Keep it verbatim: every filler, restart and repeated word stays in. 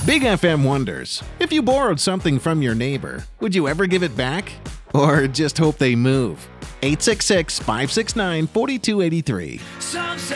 Big F M wonders, if you borrowed something from your neighbor, would you ever give it back? Or just hope they move? eight six six, five six nine, four two eight three.